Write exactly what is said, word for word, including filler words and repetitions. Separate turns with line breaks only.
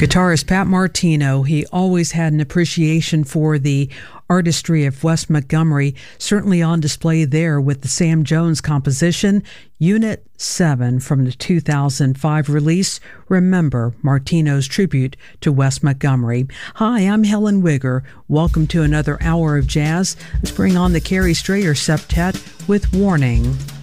Guitarist Pat Martino, he always had an appreciation for the artistry of Wes Montgomery, certainly on display there with the Sam Jones composition, Unit seven from the two thousand five release, Remember, Martino's tribute to Wes Montgomery. Hi, I'm Helen Wigger. Welcome to another hour of jazz. Let's bring on the Carrie Strayer Septet with Warning.